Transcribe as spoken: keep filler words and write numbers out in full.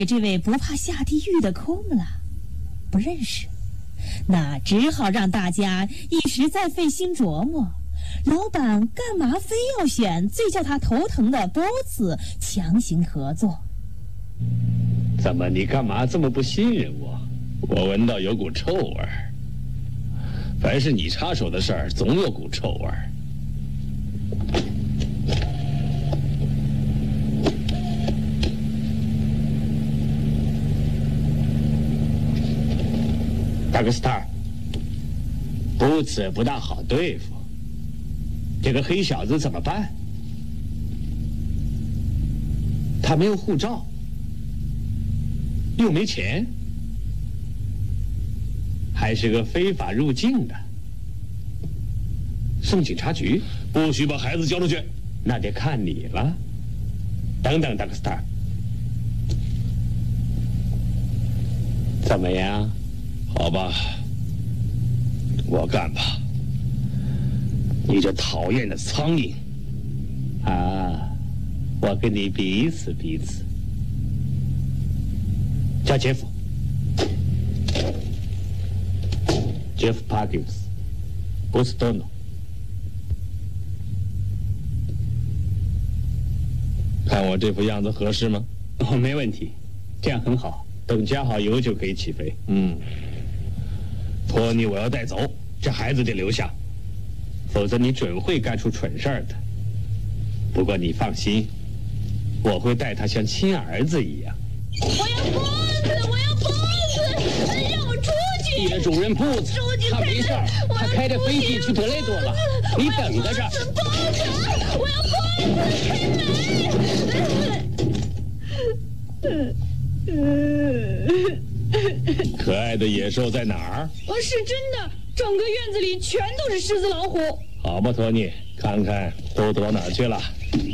这位不怕下地狱的空了，不认识，那只好让大家一时再费心琢磨。老板干嘛非要选最叫他头疼的波茨强行合作？ 怎么你干嘛这么不信任我？我闻到有股臭味儿。凡是你插手的事儿，总有股臭味儿。大哥斯塔尔，布茨不大好对付，这个黑小子怎么办？他没有护照，又没钱，还是个非法入境的。送警察局？不许把孩子交出去。那得看你了。等等，大哥斯塔尔，怎么样？好吧，我干吧。你这讨厌的苍蝇！啊，我跟你彼此彼此。叫杰夫。Jeff Parkins， 波斯多诺。看我这副样子合适吗？ 哦，没问题，这样很好。 等加好油就可以起飞。嗯。托尼，我要带走，这孩子得留下，否则你准会干出蠢事儿的。不过你放心，我会待他像亲儿子一样。 我要波子，我要波子，让我出去！ 你的主人布子，他没事儿，他开着飞机去德雷多了，你等着着。 波子，我要波子，开门！ 可爱的野兽在哪儿？ 哦，是真的，整个院子里全都是狮子老虎。 好吧，托尼，看看都躲哪儿去了。